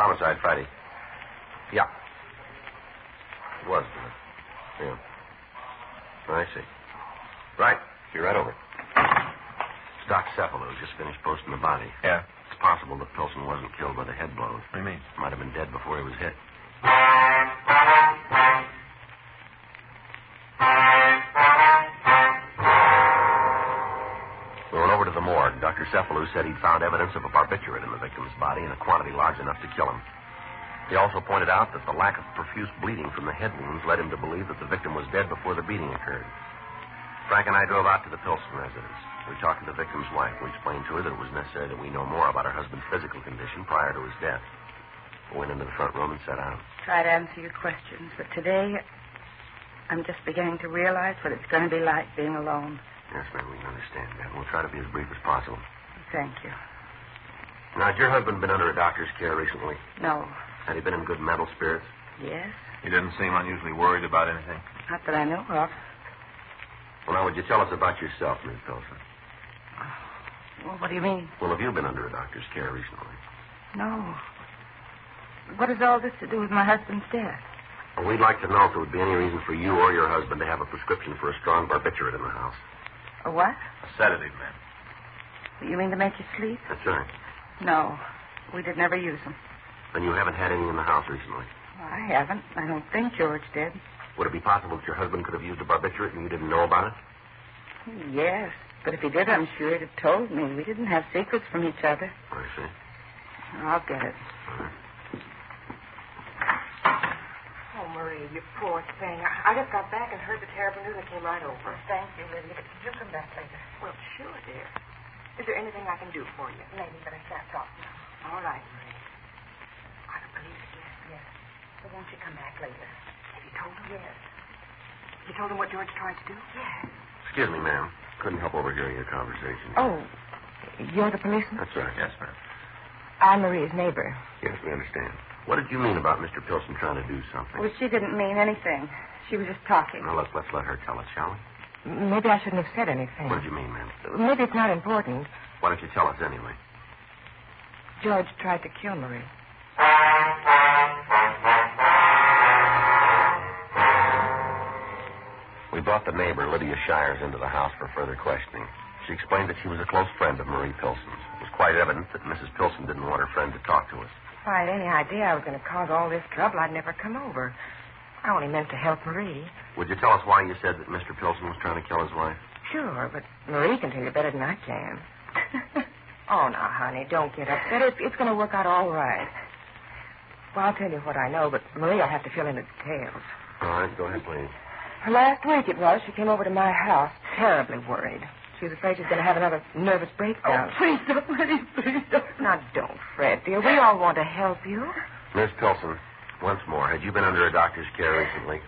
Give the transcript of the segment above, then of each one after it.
Homicide Friday. Yeah. It was, wasn't it? Yeah. I see. Right. You're right over. It's Doc Cephalou just finished posting the body. Yeah? It's possible that Pilson wasn't killed by the head blows. What do you mean? Might have been dead before he was hit. We went over to the morgue. Dr. Cephalou said he'd found evidence of a barbiturate in the victim's body in a quantity large enough to kill him. He also pointed out that the lack of profuse bleeding from the head wounds led him to believe that the victim was dead before the beating occurred. Frank and I drove out to the Pilson residence. We talked to the victim's wife. We explained to her that it was necessary that we know more about her husband's physical condition prior to his death. We went into the front room and sat down. Try to answer your questions, but today I'm just beginning to realize what it's going to be like being alone. Yes, ma'am, we can understand that. We'll try to be as brief as possible. Thank you. Now, has your husband been under a doctor's care recently? No. Had he been in good mental spirits? Yes? He didn't seem unusually worried about anything. Not that I know of. Well, now, would you tell us about yourself, Miss Pilson? Well, what do you mean? Well, have you been under a doctor's care recently? No. What has all this to do with my husband's death? Well, we'd like to know if there would be any reason for you or your husband to have a prescription for a strong barbiturate in the house. A what? A sedative, ma'am. You mean to make you sleep? That's right. No. We did never use them. Then you haven't had any in the house recently? I haven't. I don't think George did. Would it be possible that your husband could have used a barbiturate and you didn't know about it? Yes. But if he did, I'm sure he'd have told me. We didn't have secrets from each other. I see. I'll get it. All right. Oh, Marie, you poor thing. I just got back and heard the terrible news and came right over. Thank you, Lydia. But you come back later. Well, sure, dear. Is there anything I can do for you? Maybe, but I can't talk now. All right, Marie. Are the police here? Yes. So won't you come back later? Have you told them? Yes. You told them what George tried to do? Yes. Excuse me, ma'am. Couldn't help overhearing your conversation. Oh, you're the policeman? That's right. Yes, ma'am. I'm Marie's neighbor. Yes, we understand. What did you mean about Mr. Pilson trying to do something? Well, she didn't mean anything. She was just talking. Now, let's let her tell it, shall we? Maybe I shouldn't have said anything. What did you mean, ma'am? Maybe it's not important. Why don't you tell us anyway? George tried to kill Marie. We brought the neighbor, Lydia Shires, into the house for further questioning. She explained that she was a close friend of Marie Pilson's. It was quite evident that Mrs. Pilson didn't want her friend to talk to us. If I had any idea I was going to cause all this trouble, I'd never come over. I only meant to help Marie. Would you tell us why you said that Mr. Pilson was trying to kill his wife? Sure, but Marie can tell you better than I can. Oh, now, honey, don't get upset. It's going to work out all right. Well, I'll tell you what I know, but Marie will have to fill in the details. All right, go ahead, please. Last week it was, she came over to my house, terribly worried. She was afraid she was going to have another nervous breakdown. Oh, please don't, please don't. Now, don't fret, dear. We all want to help you. Miss Pilson, once more, had you been under a doctor's care recently?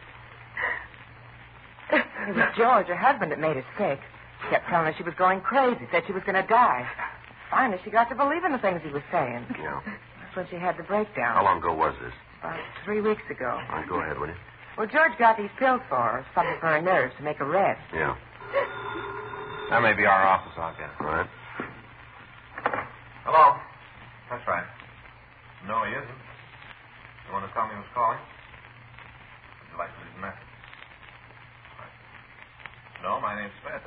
It was George, her husband, that made her sick. He kept telling her she was going crazy, said she was going to die. Finally, she got to believe in the things he was saying. Yeah. That's when she had the breakdown. How long ago was this? About 3 weeks ago. All right, go ahead, will you? Well, George got these pills for her, something for her nerves to make her rest. Yeah. That may be our office. I'll get it. All right. Hello? That's right. No, he isn't. You want to tell me who's calling? Would you like to leave a message? Right. No, my name's Smith.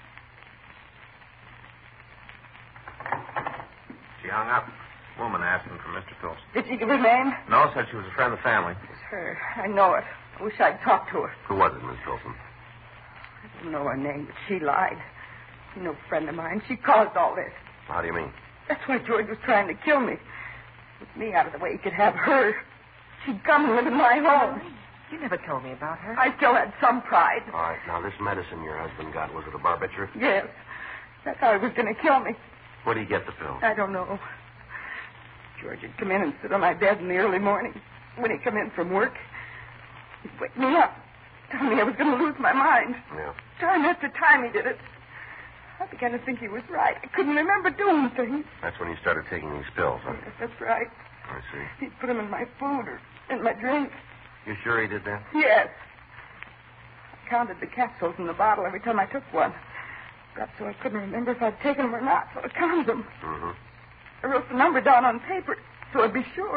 She hung up. Woman asking for Mr. Pilson. Did she give her name? No, said she was a friend of the family. It's her. I know it. I wish I'd talked to her. Who was it, Miss Pilson? I don't know her name, but she lied. She's no friend of mine. She caused all this. How do you mean? That's why George was trying to kill me. With me out of the way, he could have her. She'd come and live in my home. You never told me about her. I still had some pride. All right, now this medicine your husband got, was it a barbiturate? Yes. That's how he was going to kill me. Where do you get the pill? I don't know. George would come in and sit on my bed in the early morning. When he'd come in from work, he'd wake me up, tell me I was going to lose my mind. Yeah. Time after time he did it. I began to think he was right. I couldn't remember doing things. That's when you started taking these pills, huh? Yes, that's right. I see. He'd put them in my food or in my drink. You sure he did that? Yes. I counted the capsules in the bottle every time I took one. Got so I couldn't remember if I'd taken them or not, so I counted them. Mm-hmm. I wrote the number down on paper so I'd be sure.